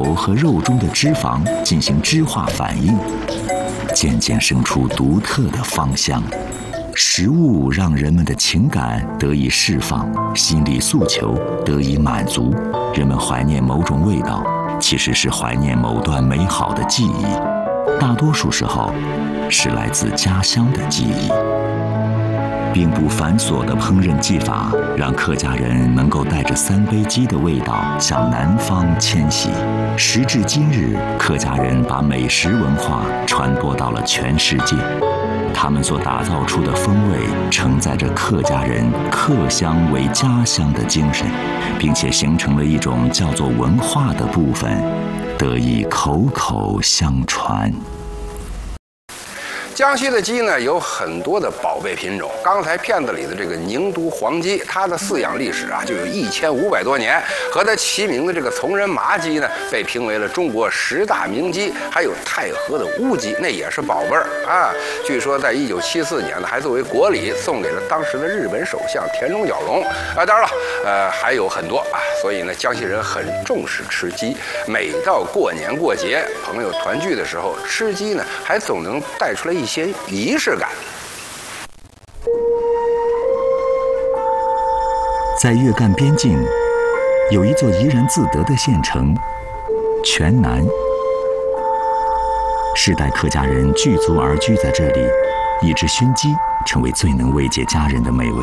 油和肉中的脂肪进行脂化反应，渐渐生出独特的芳香。食物让人们的情感得以释放，心理诉求得以满足。人们怀念某种味道，其实是怀念某段美好的记忆，大多数时候是来自家乡的记忆。并不繁琐的烹饪技法，让客家人能够带着三杯鸡的味道向南方迁徙。时至今日，客家人把美食文化传播到了全世界。他们所打造出的风味，承载着客家人客乡为家乡的精神，并且形成了一种叫做文化的部分，得以口口相传。 江西的鸡呢有很多的宝贝品种，刚才片子里的这个宁都黄鸡，它的饲养历史啊就有1500多年，和它齐名的这个从人麻鸡呢被评为了中国10大名鸡，还有太和的乌鸡，那也是宝贝儿啊。据说在1974年呢还作为国礼送给了当时的日本首相田中角荣啊。当然了，还有很多啊，所以呢江西人很重视吃鸡，每到过年过节朋友团聚的时候吃鸡呢还总能带出来一些仪式感。 在粤赣边境，有一座怡然自得的县城——泉南。世代客家人聚族而居在这里，以致熏鸡成为最能慰藉家人的美味。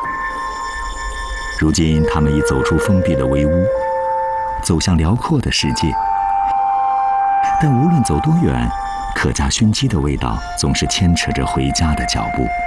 如今，他们已走出封闭的围屋，走向辽阔的世界。但无论走多远，客家熏鸡的味道总是牵扯着回家的脚步。